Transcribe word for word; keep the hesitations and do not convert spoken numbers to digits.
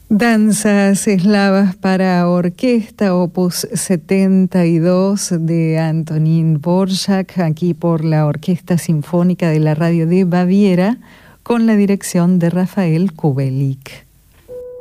Danzas eslavas para orquesta, opus setenta y dos de Antonín Dvořák, aquí por la Orquesta Sinfónica de la Radio de Baviera, con la dirección de Rafael Kubelik.